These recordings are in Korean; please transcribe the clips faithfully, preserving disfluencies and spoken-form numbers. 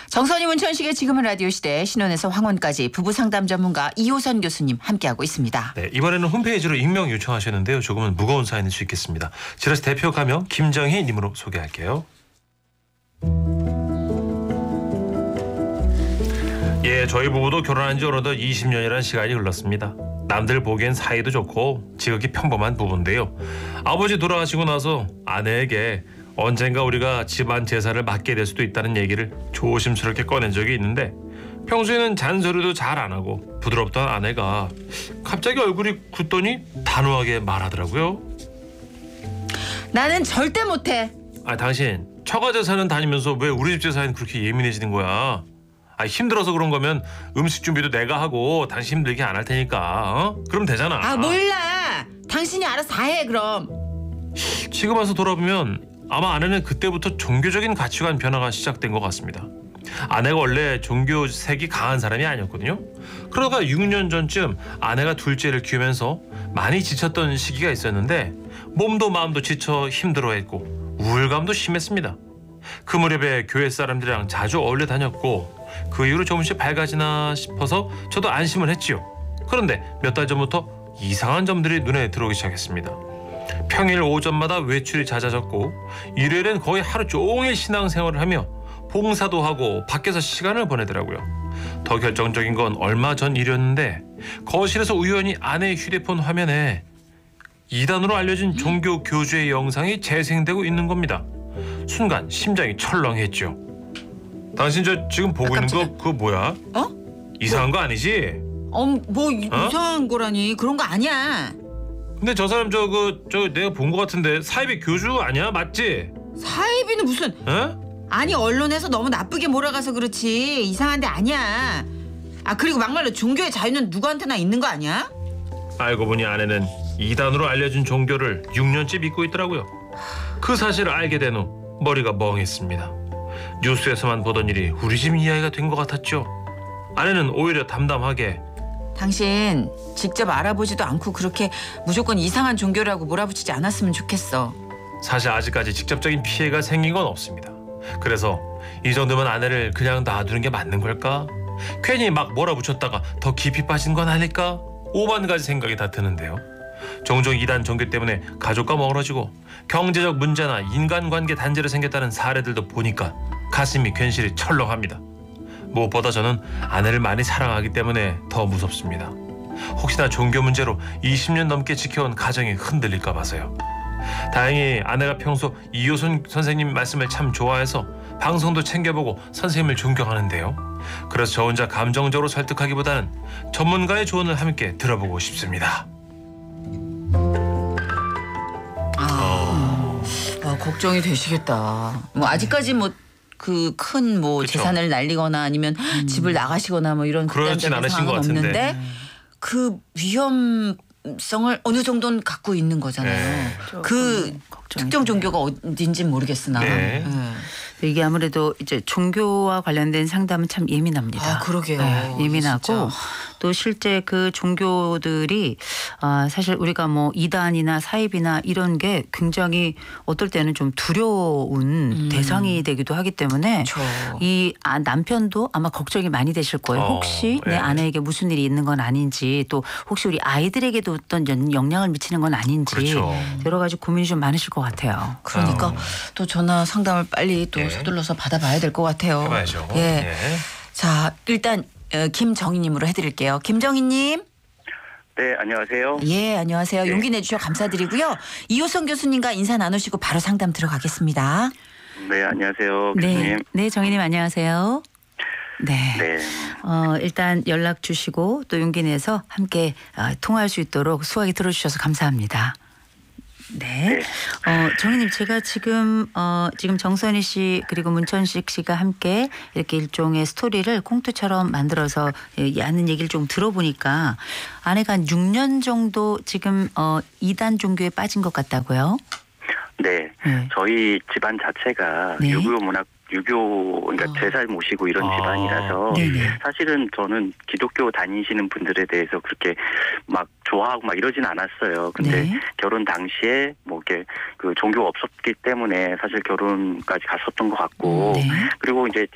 정선이 문천식의 지금은 라디오 시대 신혼에서 황혼까지 부부 상담 전문가 이호선 교수님 함께하고 있습니다. 네, 이번에는 홈페이지로 익명 요청하셨는데요. 조금은 무거운 사연일 수 있겠습니다. 지라시 대표 가명 김정희 님으로 소개할게요. 예, 저희 부부도 결혼한 지 어느덧 이십 년이라는 시간이 흘렀습니다. 남들 보기엔 사이도 좋고 지극히 평범한 부부인데요. 아버지 돌아가시고 나서 아내에게 언젠가 우리가 집안 재산을 맡게 될 수도 있다는 얘기를 조심스럽게 꺼낸 적이 있는데 평소에는 잔소리도 잘 안 하고 부드럽던 아내가 갑자기 얼굴이 굳더니 단호하게 말하더라고요. 나는 절대 못해. 아, 당신 처가 재산은 다니면서 왜 우리 집 재산은 그렇게 예민해지는 거야? 아, 힘들어서 그런 거면 음식 준비도 내가 하고 당신 힘들게 안 할 테니까 어? 그럼 되잖아. 아 몰라. 당신이 알아서 다 해 그럼. 지금 와서 돌아보면 아마 아내는 그때부터 종교적인 가치관 변화가 시작된 것 같습니다. 아내가 원래 종교색이 강한 사람이 아니었거든요. 그러다가 육 년 전쯤 아내가 둘째를 키우면서 많이 지쳤던 시기가 있었는데 몸도 마음도 지쳐 힘들어했고 우울감도 심했습니다. 그 무렵에 교회 사람들이랑 자주 어울려 다녔고 그 이후로 조금씩 밝아지나 싶어서 저도 안심을 했지요. 그런데 몇 달 전부터 이상한 점들이 눈에 들어오기 시작했습니다. 평일 오전마다 외출이 잦아졌고 일요일엔 거의 하루 종일 신앙생활을 하며 봉사도 하고 밖에서 시간을 보내더라고요. 더 결정적인 건 얼마 전 일이었는데 거실에서 우연히 아내의 휴대폰 화면에 이단으로 알려진 종교 교주의 영상이 재생되고 있는 겁니다. 순간 심장이 철렁했죠. 당신 저 지금 보고 아, 있는 거 그거 뭐야? 어? 이상한 거 아니지? 어, 뭐 어? 이상한 거라니. 그런 거 아니야. 근데 저 사람 저 그 저 내가 본 거 같은데 사이비 교주 아니야? 맞지? 사이비는 무슨. 어? 아니 언론에서 너무 나쁘게 몰아가서 그렇지 이상한 데 아니야. 아 그리고 막말로 종교의 자유는 누구한테나 있는 거 아니야? 알고 보니 아내는 이단으로 알려진 종교를 육 년째 믿고 있더라고요. 그 사실을 알게 된 후 머리가 멍했습니다. 뉴스에서만 보던 일이 우리 집 이야기가 된 것 같았죠. 아내는 오히려 담담하게 당신 직접 알아보지도 않고 그렇게 무조건 이상한 종교라고 몰아붙이지 않았으면 좋겠어. 사실 아직까지 직접적인 피해가 생긴 건 없습니다. 그래서 이 정도면 아내를 그냥 놔두는 게 맞는 걸까? 괜히 막 몰아붙였다가 더 깊이 빠진 건 아닐까? 오만 가지 생각이 다 드는데요. 종종 이단 종교 때문에 가족과 멀어지고 경제적 문제나 인간관계 단절이 생겼다는 사례들도 보니까 가슴이 괜시리 철렁합니다. 무엇보다 저는 아내를 많이 사랑하기 때문에 더 무섭습니다. 혹시나 종교 문제로 이십 년 넘게 지켜온 가정이 흔들릴까 봐서요. 다행히 아내가 평소 이호선 선생님 말씀을 참 좋아해서 방송도 챙겨보고 선생님을 존경하는데요. 그래서 저 혼자 감정적으로 설득하기보다는 전문가의 조언을 함께 들어보고 싶습니다. 아, 아 걱정이 되시겠다. 뭐 아직까지 뭐 그 큰 뭐 재산을 날리거나 아니면 음. 집을 나가시거나 뭐 이런 그렇진 않으신 것 같은데 없는데 그 위험성을 어느 정도는 갖고 있는 거잖아요. 네. 그 특정 종교가 어딘지는 모르겠으나. 네. 네. 이게 아무래도 이제 종교와 관련된 상담은 참 예민합니다. 아, 그러게요. 네, 예민하고 진짜. 또 실제 그 종교들이 아, 사실 우리가 뭐 이단이나 사입이나 이런 게 굉장히 어떨 때는 좀 두려운 음. 대상이 되기도 하기 때문에 그렇죠. 이 아, 남편도 아마 걱정이 많이 되실 거예요. 어, 혹시 내 네. 아내에게 무슨 일이 있는 건 아닌지 또 혹시 우리 아이들에게도 어떤 영향을 미치는 건 아닌지 그렇죠. 여러 가지 고민이 좀 많으실 것 같아요. 그러니까 어. 또 전화 상담을 빨리 또 네. 서둘러서 받아봐야 될 것 같아요. 해봐야죠. 예. 예. 자 일단 어, 김정희님으로 해드릴게요. 김정희님. 네, 안녕하세요. 예, 안녕하세요. 네. 용기 내주셔서 감사드리고요. 이호선 교수님과 인사 나누시고 바로 상담 들어가겠습니다. 네, 안녕하세요. 네, 교수님. 네, 정희님 안녕하세요. 네. 네. 어, 일단 연락 주시고 또 용기 내서 함께 어, 통화할 수 있도록 수화기 들어주셔서 감사합니다. 네. 네. 어, 정희님 제가 지금 어, 지금 정선희 씨 그리고 문천식 씨가 함께 이렇게 일종의 스토리를 콩투처럼 만들어서 예, 하는 얘기를 좀 들어보니까 아내가 한 육 년 정도 지금 어, 이단 종교에 빠진 것 같다고요? 네. 네. 저희 집안 자체가 네. 유교 문학 유교 그러니까 어. 제사를 모시고 이런 아. 집안이라서 네네. 사실은 저는 기독교 다니시는 분들에 대해서 그렇게 막 좋아하고 막 이러진 않았어요. 근데 네. 결혼 당시에 뭐 이렇게 그 종교가 없었기 때문에 사실 결혼까지 갔었던 것 같고 네. 그리고 이제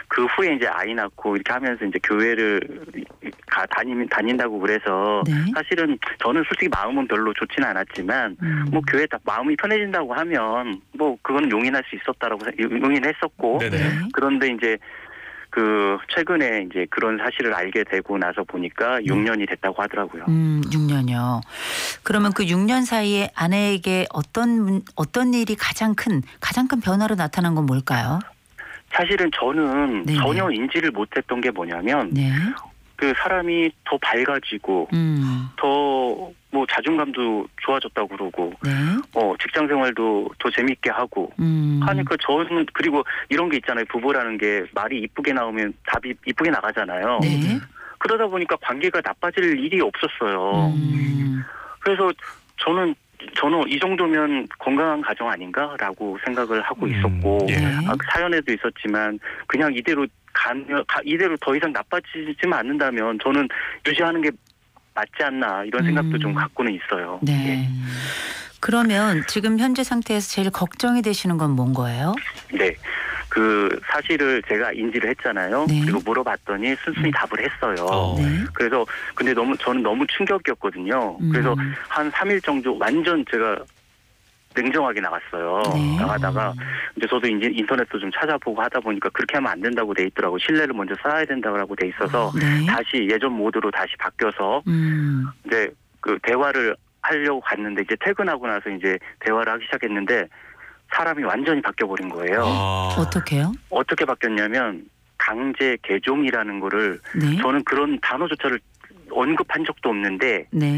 그 후에 이제 아이 낳고 이렇게 하면서 이제 교회를 가 다니 다닌다고 그래서 네. 사실은 저는 솔직히 마음은 별로 좋지는 않았지만 음. 뭐 교회 딱 마음이 편해진다고 하면 뭐 그거는 용인할 수 있었다라고 생- 용인했었고 네네. 네. 그런데 이제 그 최근에 이제 그런 사실을 알게 되고 나서 보니까 육 년이 됐다고 하더라고요. 음, 육 년이요. 그러면 그 육 년 사이에 아내에게 어떤 문- 어떤 일이 가장 큰 가장 큰 변화로 나타난 건 뭘까요? 사실은 저는 네네. 전혀 인지를 못했던 게 뭐냐면 네. 그 사람이 더 밝아지고 음. 더 뭐 자존감도 좋아졌다고 그러고 네. 어 직장 생활도 더 재밌게 하고 음. 하니까 저는 그리고 이런 게 있잖아요. 부부라는 게 말이 이쁘게 나오면 답이 이쁘게 나가잖아요. 네. 그러다 보니까 관계가 나빠질 일이 없었어요. 음. 그래서 저는 저는 이 정도면 건강한 가정 아닌가라고 생각을 하고 있었고 음, 예. 네. 아, 그 사연에도 있었지만 그냥 이대로 가면 가- 이대로 더 이상 나빠지지만 않는다면 저는 유지하는 게 맞지 않나 이런 생각도 음. 좀 갖고는 있어요. 네. 그러면 지금 현재 상태에서 제일 걱정이 되시는 건 뭔 거예요? 네. 그 사실을 제가 인지를 했잖아요. 네. 그리고 물어봤더니 순순히 답을 했어요. 어. 네. 그래서 근데 너무 저는 너무 충격이었거든요. 음. 그래서 한 삼 일 정도 완전 제가 냉정하게 나갔어요. 네. 나가다가 이제 저도 이제 인터넷도 좀 찾아보고 하다 보니까 그렇게 하면 안 된다고 돼 있더라고. 신뢰를 먼저 쌓아야 된다고 돼 있어서 네. 다시 예전 모드로 다시 바뀌어서 음. 이제 그 대화를 하려고 갔는데 이제 퇴근하고 나서 이제 대화를 하기 시작했는데 사람이 완전히 바뀌어 버린 거예요. 아. 어떻게요? 어떻게 바뀌었냐면 강제 개종이라는 거를 네. 저는 그런 단어조차를 언급한 적도 없는데 네.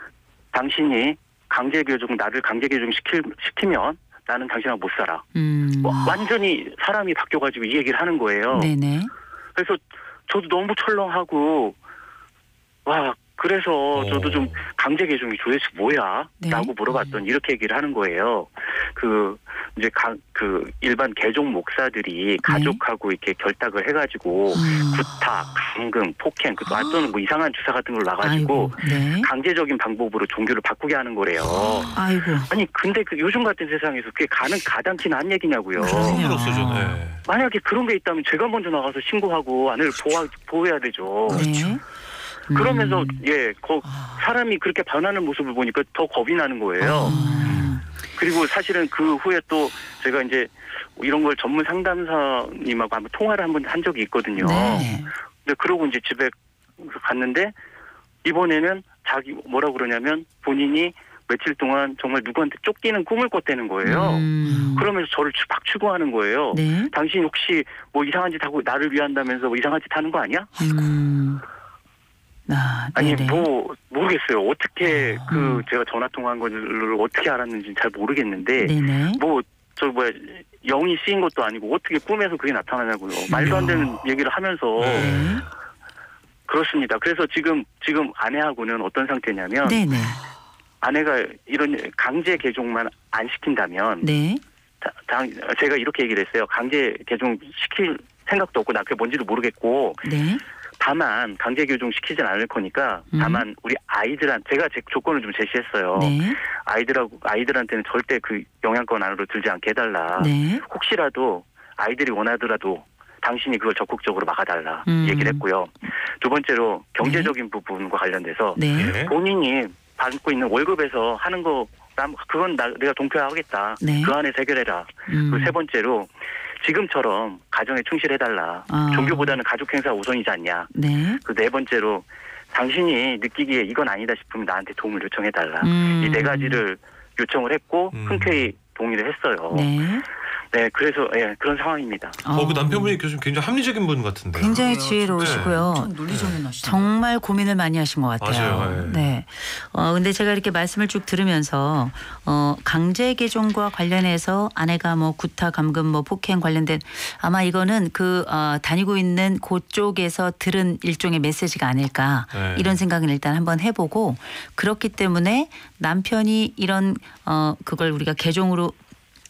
당신이 강제 개종 나를 강제 개종 시킬 시키면 나는 당신하고 못 살아. 음. 뭐 완전히 사람이 바뀌어가지고 이 얘기를 하는 거예요. 네네. 그래서 저도 너무 철렁하고 와 그래서 저도 좀 강제 개종이 도대체 뭐야? 네. 라고 물어봤더니 이렇게 얘기를 하는 거예요. 그 이제 가, 그 일반 개종 목사들이 가족하고 이렇게 결탁을 해가지고 음. 구타, 감금, 폭행, 그 또는 뭐 이상한 주사 같은 걸 놔가지고 아이고. 네. 강제적인 방법으로 종교를 바꾸게 하는 거래요. 아이고. 아니 근데 그 요즘 같은 세상에서 그게 가능 가당키나 한 얘기냐고요. 그럼요. 처음으로서 저는. 만약에 그런 게 있다면 제가 먼저 나가서 신고하고 아내를 보호, 보호해야 되죠. 네. 그러면서 음. 예, 거, 사람이 그렇게 변하는 모습을 보니까 더 겁이 나는 거예요. 음. 그리고 사실은 그 후에 또 제가 이제 이런 걸 전문 상담사님하고 한번 통화를 한번 한 적이 있거든요. 네. 근데 그러고 이제 집에 갔는데 이번에는 자기 뭐라 그러냐면 본인이 며칠 동안 정말 누구한테 쫓기는 꿈을 꿨다는 거예요. 음. 그러면서 저를 추- 막 추구하는 거예요. 네. 당신 혹시 뭐 이상한 짓 하고 나를 위한다면서 뭐 이상한 짓 하는 거 아니야? 음. 아, 아니 네네. 뭐 모르겠어요. 어떻게 아. 그 제가 전화 통화한 거를 어떻게 알았는지 잘 모르겠는데 네네. 뭐 저 뭐야 영이 쓰인 것도 아니고 어떻게 꿈에서 그게 나타나냐고요. 말도 안 되는 얘기를 하면서 네. 그렇습니다. 그래서 지금 지금 아내하고는 어떤 상태냐면 네네. 아내가 이런 강제 개종만 안 시킨다면 네. 다- 당- 제가 이렇게 얘기를 했어요. 강제 개종 시킬 생각도 없고 나 그게 뭔지도 모르겠고 네. 다만 강제 개종 시키진 않을 거니까 음. 다만 우리 아이들한 제가 제 조건을 좀 제시했어요. 네. 아이들하고 아이들한테는 절대 그 영향권 안으로 들지 않게 해달라. 네. 혹시라도 아이들이 원하더라도 당신이 그걸 적극적으로 막아달라 음. 얘기를 했고요. 두 번째로 경제적인 부분과 관련돼서 네. 예. 본인이 받고 있는 월급에서 하는 거 난 그건 나, 내가 동표하겠다. 네. 그 안에 해결해라. 음. 그리고 세 번째로 지금처럼 가정에 충실해달라. 아. 종교보다는 가족 행사 우선이지 않냐. 네. 그 네 번째로 당신이 느끼기에 이건 아니다 싶으면 나한테 도움을 요청해달라. 음. 이 네 가지를 요청을 했고 음. 흔쾌히 동의를 했어요. 네. 네, 그래서 예, 그런 상황입니다. 어, 그 남편분이 교수님 굉장히 합리적인 분 같은데. 굉장히 그래요, 지혜로우시고요. 참 논리정연하시네. 정말 고민을 많이 하신 것 같아요. 맞아요, 예. 네. 어, 근데 제가 이렇게 말씀을 쭉 들으면서, 어, 강제 개종과 관련해서 아내가 뭐 구타, 감금, 뭐 폭행 관련된 아마 이거는 그, 어, 다니고 있는 그쪽에서 들은 일종의 메시지가 아닐까. 네. 이런 생각은 일단 한번 해보고 그렇기 때문에 남편이 이런, 어, 그걸 우리가 개종으로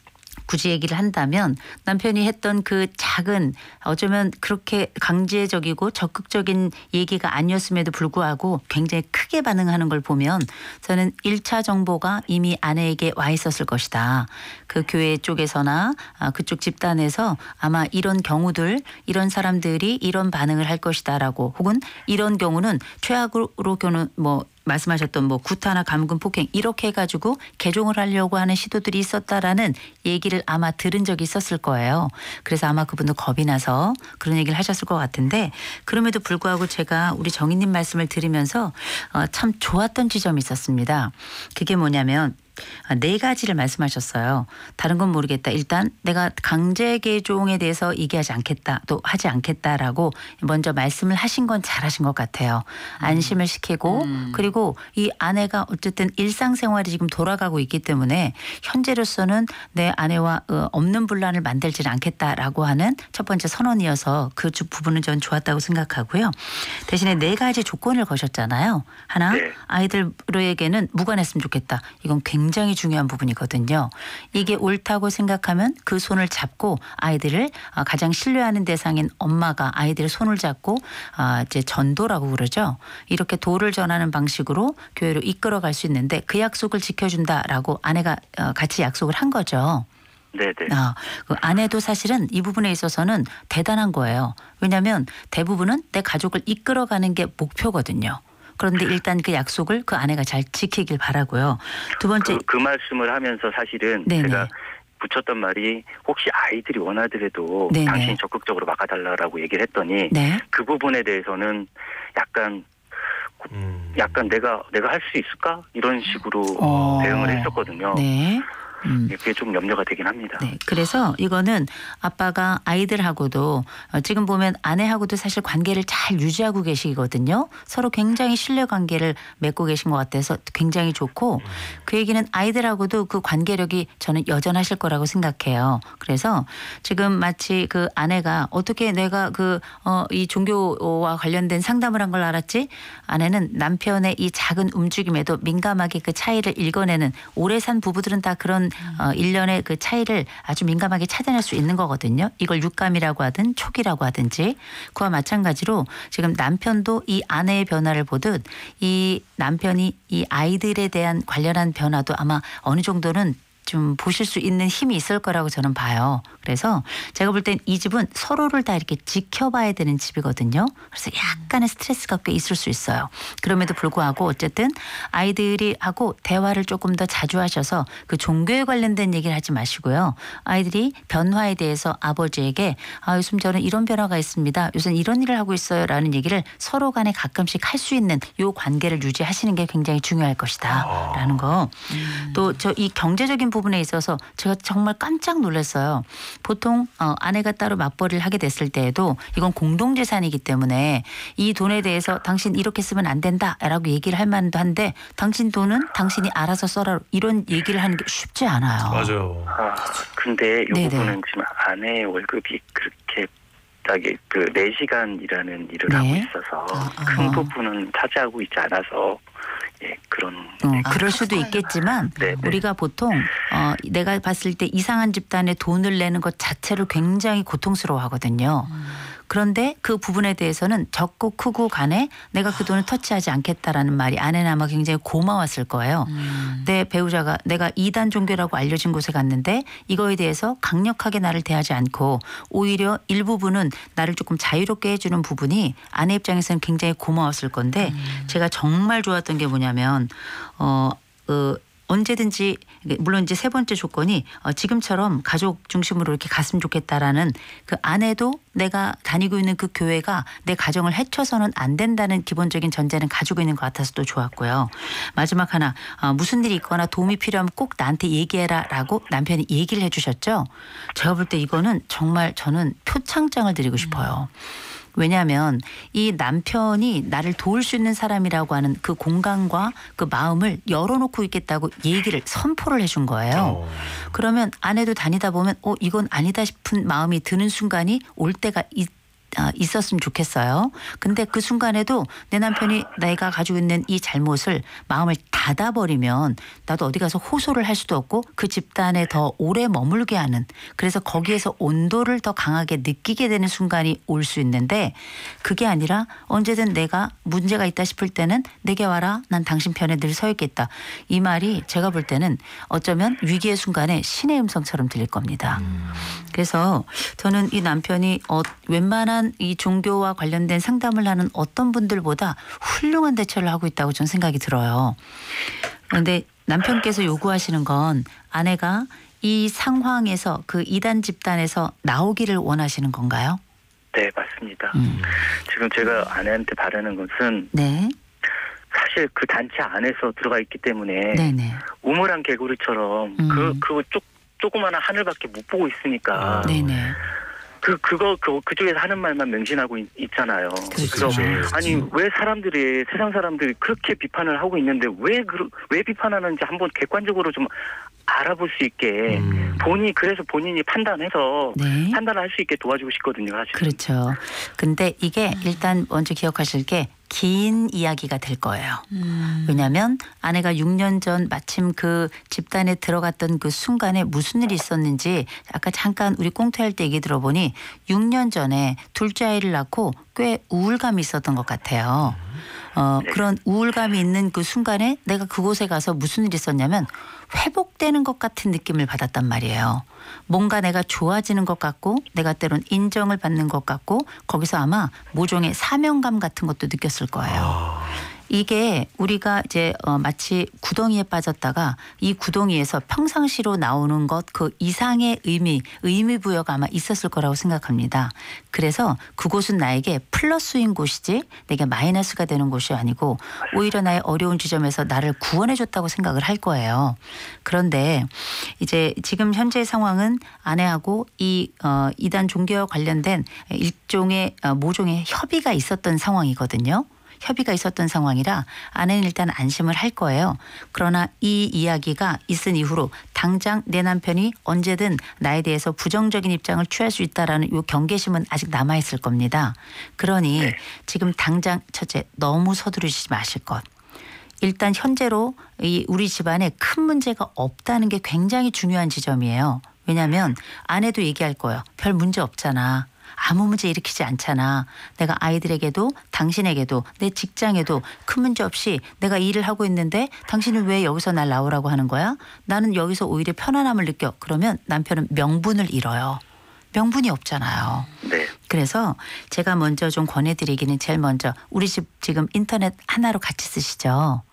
굳이 얘기를 한다면 남편이 했던 그 작은 어쩌면 그렇게 강제적이고 적극적인 얘기가 아니었음에도 불구하고 굉장히 크게 반응하는 걸 보면 저는 일 차 정보가 이미 아내에게 와 있었을 것이다. 그 교회 쪽에서나 그쪽 집단에서 아마 이런 경우들 이런 사람들이 이런 반응을 할 것이다라고 혹은 이런 경우는 최악으로 경우 뭐 말씀하셨던 뭐 구타나 감금 폭행 이렇게 해가지고 개종을 하려고 하는 시도들이 있었다라는 얘기를 아마 들은 적이 있었을 거예요. 그래서 아마 그분도 겁이 나서 그런 얘기를 하셨을 것 같은데 그럼에도 불구하고 제가 우리 정희님 말씀을 들으면서 참 좋았던 지점이 있었습니다. 그게 뭐냐면 네 가지를 말씀하셨어요. 다른 건 모르겠다. 일단 내가 강제 개종에 대해서 얘기하지 않겠다. 또 하지 않겠다라고 먼저 말씀을 하신 건 잘하신 것 같아요. 안심을 시키고 음. 그리고 이 아내가 어쨌든 일상생활이 지금 돌아가고 있기 때문에 현재로서는 내 아내와 없는 분란을 만들지는 않겠다라고 하는 첫 번째 선언이어서 그 부분은 전 좋았다고 생각하고요. 대신에 네 가지 조건을 거셨잖아요. 하나 네. 아이들에게는 무관했으면 좋겠다. 이건 굉장히 굉장히 중요한 부분이거든요. 이게 옳다고 생각하면 그 손을 잡고 아이들을 가장 신뢰하는 대상인 엄마가 아이들의 손을 잡고 이제 전도라고 그러죠. 이렇게 도를 전하는 방식으로 교회로 이끌어갈 수 있는데 그 약속을 지켜준다라고 아내가 같이 약속을 한 거죠. 네네. 아, 그 아내도 사실은 이 부분에 있어서는 대단한 거예요. 왜냐하면 대부분은 내 가족을 이끌어가는 게 목표거든요. 그런데 일단 그 약속을 그 아내가 잘 지키길 바라고요. 두 번째. 그, 그 말씀을 하면서 사실은 네네. 제가 붙였던 말이 혹시 아이들이 원하더라도 네네. 당신이 적극적으로 막아달라고 얘기를 했더니 네. 그 부분에 대해서는 약간 음. 약간 내가 내가 할 수 있을까 이런 식으로 어. 대응을 했었거든요. 네. 음. 그게 좀 염려가 되긴 합니다. 네, 그래서 이거는 아빠가 아이들하고도 지금 보면 아내하고도 사실 관계를 잘 유지하고 계시거든요. 서로 굉장히 신뢰 관계를 맺고 계신 것 같아서 굉장히 좋고 그 얘기는 아이들하고도 그 관계력이 저는 여전하실 거라고 생각해요. 그래서 지금 마치 그 아내가 어떻게 내가 그 어, 이 종교와 관련된 상담을 한 걸 알았지? 아내는 남편의 이 작은 움직임에도 민감하게 그 차이를 읽어내는 오래 산 부부들은 다 그런 어, 일련의 그 차이를 아주 민감하게 찾아낼 수 있는 거거든요. 이걸 육감이라고 하든 촉이라고 하든지 그와 마찬가지로 지금 남편도 이 아내의 변화를 보듯 이 남편이 이 아이들에 대한 관련한 변화도 아마 어느 정도는 좀 보실 수 있는 힘이 있을 거라고 저는 봐요. 그래서 제가 볼 땐 이 집은 서로를 다 이렇게 지켜봐야 되는 집이거든요. 그래서 약간의 스트레스가 꽤 있을 수 있어요. 그럼에도 불구하고 어쨌든 아이들이 하고 대화를 조금 더 자주 하셔서 그 종교에 관련된 얘기를 하지 마시고요. 아이들이 변화에 대해서 아버지에게 아, 요즘 저는 이런 변화가 있습니다. 요즘 이런 일을 하고 있어요. 라는 얘기를 서로 간에 가끔씩 할 수 있는 요 관계를 유지하시는 게 굉장히 중요할 것이다. 라는 거. 또 저 이 경제적인 부분에 있어서 제가 정말 깜짝 놀랐어요. 보통 어, 아내가 따로 맞벌이를 하게 됐을 때에도 이건 공동재산이기 때문에 이 돈에 대해서 당신 이렇게 쓰면 안 된다라고 얘기를 할 만도 한데 당신 돈은 당신이 알아서 써라 이런 얘기를 하는 게 쉽지 않아요. 맞아요. 아, 근데 이 네네. 부분은 지금 아내의 월급이 그렇게 딱그 네 시간 일하는 일을 네. 하고 있어서 아, 아. 큰 부분은 차지하고 있지 않아서 예, 그런 어, 아, 그럴 수도 있겠지만 네, 네. 우리가 보통 어, 내가 봤을 때 이상한 집단에 돈을 내는 것 자체를 굉장히 고통스러워하거든요. 그런데 그 부분에 대해서는 적고 크고 간에 내가 그 돈을 터치하지 않겠다라는 말이 아내는 아마 굉장히 고마웠을 거예요. 음. 내 배우자가 내가 이단 종교라고 알려진 곳에 갔는데 이거에 대해서 강력하게 나를 대하지 않고 오히려 일부분은 나를 조금 자유롭게 해주는 부분이 아내 입장에서는 굉장히 고마웠을 건데 음. 제가 정말 좋았던 게 뭐냐면 어, 어 언제든지 물론 이제 세 번째 조건이 지금처럼 가족 중심으로 이렇게 갔으면 좋겠다라는 그 아내도 내가 다니고 있는 그 교회가 내 가정을 해쳐서는 안 된다는 기본적인 전제는 가지고 있는 것 같아서 또 좋았고요. 마지막 하나 무슨 일이 있거나 도움이 필요하면 꼭 나한테 얘기해라라고 남편이 얘기를 해주셨죠. 제가 볼 때 이거는 정말 저는 표창장을 드리고 싶어요. 왜냐하면 이 남편이 나를 도울 수 있는 사람이라고 하는 그 공간과 그 마음을 열어놓고 있겠다고 얘기를 선포를 해준 거예요. 어. 그러면 아내도 다니다 보면 어 이건 아니다 싶은 마음이 드는 순간이 올 때가 있 아, 있었으면 좋겠어요. 근데 그 순간에도 내 남편이 내가 가지고 있는 이 잘못을 마음을 닫아버리면 나도 어디 가서 호소를 할 수도 없고 그 집단에 더 오래 머물게 하는, 그래서 거기에서 온도를 더 강하게 느끼게 되는 순간이 올 수 있는데, 그게 아니라 언제든 내가 문제가 있다 싶을 때는 내게 와라, 난 당신 편에 늘 서 있겠다. 이 말이 제가 볼 때는 어쩌면 위기의 순간에 신의 음성처럼 들릴 겁니다. 그래서 저는 이 남편이 어, 웬만한 이 종교와 관련된 상담을 하는 어떤 분들보다 훌륭한 대처를 하고 있다고 저는 생각이 들어요. 그런데 남편께서 요구하시는 건 아내가 이 상황에서 그 이단 집단에서 나오기를 원하시는 건가요? 네, 맞습니다. 음. 지금 제가 아내한테 바라는 것은 네. 사실 그 단체 안에서 들어가 있기 때문에 네네. 우물안 개구리처럼 음. 그, 그 쪽, 조그마한 하늘밖에 못 보고 있으니까 아. 네네. 그 그거 그 그쪽에서 하는 말만 맹신하고 있, 있잖아요. 그렇죠. 그래서 아니 왜 사람들이 세상 사람들이 그렇게 비판을 하고 있는데 왜 그, 왜 비판하는지 한번 객관적으로 좀 알아볼 수 있게 음. 본인 그래서 본인이 판단해서 네. 판단할 수 있게 도와주고 싶거든요, 사실. 그렇죠. 근데 이게 일단 먼저 기억하실 게 긴 이야기가 될 거예요. 음. 왜냐하면 아내가 육 년 전 마침 그 집단에 들어갔던 그 순간에 무슨 일이 있었는지 아까 잠깐 우리 꽁트할 때 얘기 들어보니 육 년 전에 둘째 아이를 낳고 꽤 우울감이 있었던 것 같아요. 어, 그런 우울감이 있는 그 순간에 내가 그곳에 가서 무슨 일이 있었냐면 회복되는 것 같은 느낌을 받았단 말이에요. 뭔가 내가 좋아지는 것 같고 내가 때론 인정을 받는 것 같고 거기서 아마 모종의 사명감 같은 것도 느꼈을 거예요. 아. 이게 우리가 이제 어 마치 구덩이에 빠졌다가 이 구덩이에서 평상시로 나오는 것 그 이상의 의미, 의미 부여가 아마 있었을 거라고 생각합니다. 그래서 그곳은 나에게 플러스인 곳이지 내게 마이너스가 되는 곳이 아니고 오히려 나의 어려운 지점에서 나를 구원해 줬다고 생각을 할 거예요. 그런데 이제 지금 현재 상황은 아내하고 이 어 이단 종교와 관련된 일종의 어 모종의 협의가 있었던 상황이거든요. 협의가 있었던 상황이라 아내는 일단 안심을 할 거예요. 그러나 이 이야기가 있은 이후로 당장 내 남편이 언제든 나에 대해서 부정적인 입장을 취할 수 있다라는 이 경계심은 아직 남아있을 겁니다. 그러니 네. 지금 당장 첫째 너무 서두르시지 마실 것. 일단 현재로 이 우리 집안에 큰 문제가 없다는 게 굉장히 중요한 지점이에요. 왜냐하면 아내도 얘기할 거예요. 별 문제 없잖아. 아무 문제 일으키지 않잖아. 내가 아이들에게도 당신에게도 내 직장에도 큰 문제 없이 내가 일을 하고 있는데 당신은 왜 여기서 날 나오라고 하는 거야? 나는 여기서 오히려 편안함을 느껴. 그러면 남편은 명분을 잃어요. 명분이 없잖아요. 네. 그래서 제가 먼저 좀 권해드리기는 제일 먼저 우리 집 지금 인터넷 하나로 같이 쓰시죠?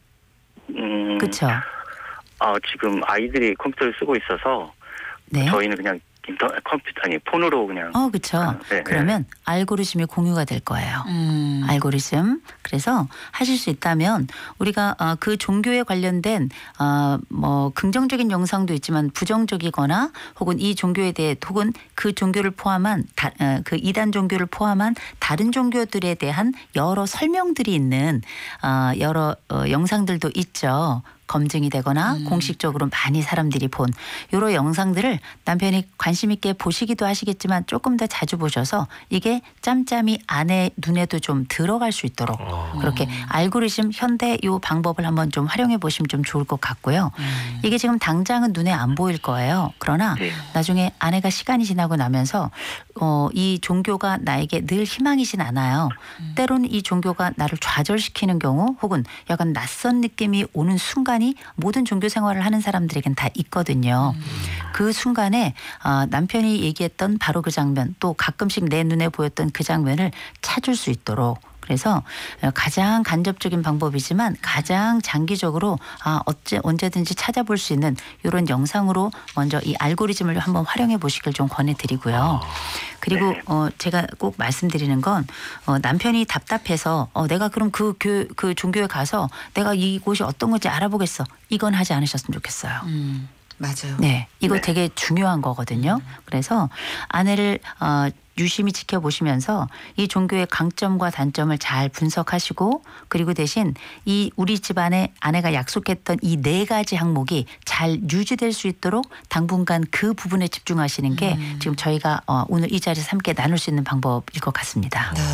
음. 그렇죠? 아, 지금 아이들이 컴퓨터를 쓰고 있어서 네. 저희는 그냥 인터 컴퓨터 아니 폰으로 그냥. 어, 그렇죠. 네, 그러면 알고리즘이 공유가 될 거예요. 음. 알고리즘. 그래서 하실 수 있다면 우리가 어, 그 종교에 관련된 어, 뭐 긍정적인 영상도 있지만 부정적이거나 혹은 이 종교에 대해 혹은 그 종교를 포함한 다, 어, 그 이단 종교를 포함한 다른 종교들에 대한 여러 설명들이 있는 어, 여러 어, 영상들도 있죠. 검증이 되거나 음. 공식적으로 많이 사람들이 본 여러 영상들을 남편이 관심 있게 보시기도 하시겠지만 조금 더 자주 보셔서 이게 짬짬이 아내 눈에도 좀 들어갈 수 있도록 아. 그렇게 알고리즘 현대 요 방법을 한번 좀 활용해 보시면 좀 좋을 것 같고요. 음. 이게 지금 당장은 눈에 안 보일 거예요. 그러나 네. 나중에 아내가 시간이 지나고 나면서 어, 이 종교가 나에게 늘 희망이진 않아요. 때로는 이 종교가 나를 좌절시키는 경우 혹은 약간 낯선 느낌이 오는 순간이 모든 종교 생활을 하는 사람들에겐 다 있거든요. 그 순간에 어, 남편이 얘기했던 바로 그 장면 또 가끔씩 내 눈에 보였던 그 장면을 찾을 수 있도록 그래서 가장 간접적인 방법이지만 가장 장기적으로 아 어째 언제든지 찾아볼 수 있는 이런 영상으로 먼저 이 알고리즘을 한번 활용해 보시길 좀 권해드리고요. 그리고 네. 어 제가 꼭 말씀드리는 건 어 남편이 답답해서 어 내가 그럼 그, 그, 그 종교에 가서 내가 이곳이 어떤 건지 알아보겠어. 이건 하지 않으셨으면 좋겠어요. 음. 맞아요. 네, 이거 네. 되게 중요한 거거든요. 그래서 아내를 어, 유심히 지켜보시면서 이 종교의 강점과 단점을 잘 분석하시고 그리고 대신 이 우리 집안에 아내가 약속했던 이 네 가지 항목이 잘 유지될 수 있도록 당분간 그 부분에 집중하시는 게 음. 지금 저희가 어, 오늘 이 자리에서 함께 나눌 수 있는 방법일 것 같습니다. 네.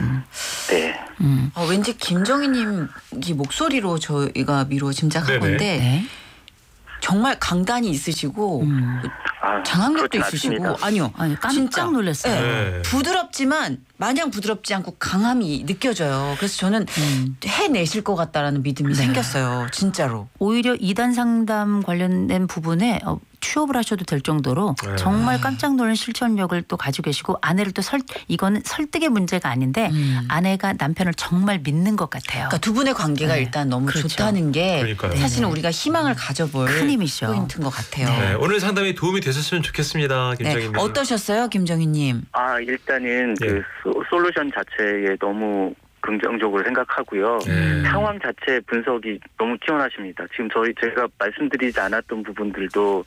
네. 음. 어, 왠지 김정희님 이 목소리로 저희가 미로 짐작하건데 네. 정말 강단이 있으시고 음. 아, 장악력도 그렇진 있으시고 않습니다. 아니요. 아니, 깜짝 진짜. 놀랐어요. 네. 부드럽지만 마냥 부드럽지 않고 강함이 느껴져요. 그래서 저는 음. 해내실 것 같다라는 믿음이 생겼어요. 진짜로. 오히려 이단 상담 관련된 부분에 어, 취업을 하셔도 될 정도로 네. 정말 깜짝 놀란 실천력을 또 가지고 계시고 아내를 또 설 이거는 설득의 문제가 아닌데 음. 아내가 남편을 정말 믿는 것 같아요. 그러니까 두 분의 관계가 네. 일단 너무 그렇죠. 좋다는 게 그러니까요. 사실은 우리가 희망을 가져볼 큰 힘이죠. 포인트인 것 같아요. 네, 오늘 상담이 도움이 되셨으면 좋겠습니다, 네. 김정희님. 어떠셨어요, 김정희님? 아, 일단은 예. 그 소- 솔루션 자체에 너무 긍정적으로 생각하고요. 네. 상황 자체 분석이 너무 뛰어나십니다. 지금 저희 제가 말씀드리지 않았던 부분들도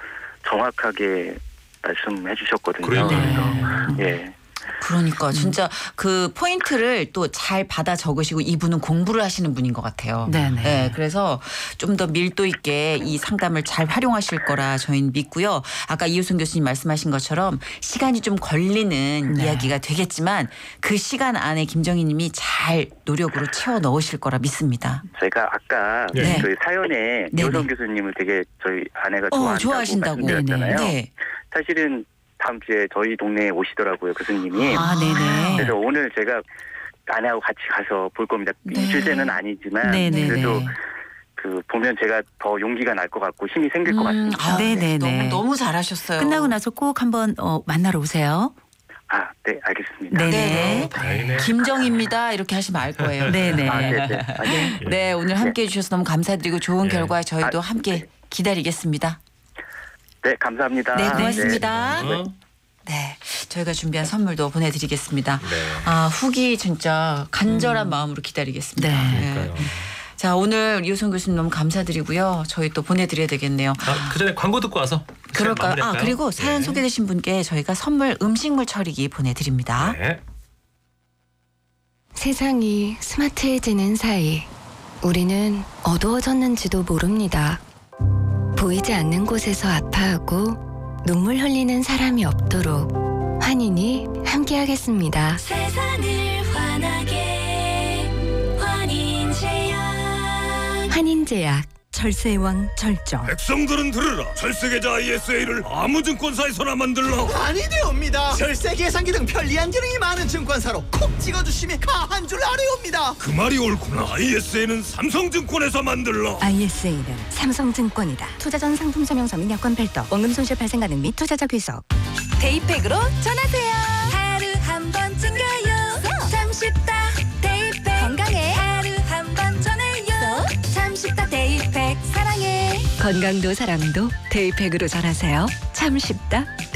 정확하게 말씀해 주셨거든요. 그러니까요. 그래서 예. 그러니까 진짜 그 포인트를 또 잘 받아 적으시고 이분은 공부를 하시는 분인 것 같아요. 네네. 네, 그래서 좀 더 밀도 있게 이 상담을 잘 활용하실 거라 저희는 믿고요. 아까 이효순 교수님 말씀하신 것처럼 시간이 좀 걸리는 네. 이야기가 되겠지만 그 시간 안에 김정희 님이 잘 노력으로 채워 넣으실 거라 믿습니다. 제가 아까 네. 그 사연에 네네. 이호선 교수님을 되게 저희 아내가 어, 좋아한다고 좋아하신다고. 말씀드렸잖아요. 네. 사실은 다음 주에 저희 동네에 오시더라고요, 교수님이. 아, 네네. 그래서 오늘 제가 아내하고 같이 가서 볼 겁니다. 네. 이주제는 아니지만 네네네. 그래도 그 보면 제가 더 용기가 날 것 같고 힘이 생길 것 음, 같습니다. 아, 네. 네네네. 너무, 너무 잘하셨어요. 끝나고 나서 꼭 한번 어, 만나러 오세요. 아, 네, 알겠습니다. 네네. 네. 다행이네. 김정희입니다. 이렇게 하시면 알 거예요. 네네. 아, 네, 네. 아, 네. 네, 오늘 함께 해주셔서 너무 감사드리고 좋은 네. 결과 저희도 아, 함께 기다리겠습니다. 네, 감사합니다. 네, 고맙습니다. 어? 네, 저희가 준비한 선물도 보내드리겠습니다. 네. 아, 후기 진짜 간절한 마음으로 기다리겠습니다. 네. 그러니까요. 자, 오늘 이호선 교수님 너무 감사드리고요. 저희 또 보내드려야 되겠네요. 아, 그 전에 광고 듣고 와서 그럴까요? 아, 마무리할까요? 그리고 사연 네. 소개되신 분께 저희가 선물 음식물 처리기 보내드립니다. 네. 세상이 스마트해지는 사이 우리는 어두워졌는지도 모릅니다. 보이지 않는 곳에서 아파하고 눈물 흘리는 사람이 없도록 환인이 함께하겠습니다. 세상을 환하게 환인제약 환인제약 절세왕 절정. 백성들은 들으라. 절세계좌 아이에스에이를 아무 증권사에서나 만들라. 아니되옵니다. 절세 계산기 등 편리한 기능이 많은 증권사로 콕 찍어주시면 가한 줄 아뢰옵니다. 그 말이 옳구나. 아이에스에이는 삼성증권에서 만들라. 아이에스에이는 삼성증권이다. 투자 전 상품 설명서 및 여건 별도, 원금 손실 발생 가능 및 투자자 귀속. 데이팩으로 전하세요. 하루 한 번쯤 가요. 참 쉽다 데이팩. 건강에 하루 한 번 전해요. 참 쉽다 데이팩. 사랑해. 건강도 사랑도 데이팩으로 전하세요. 참 쉽다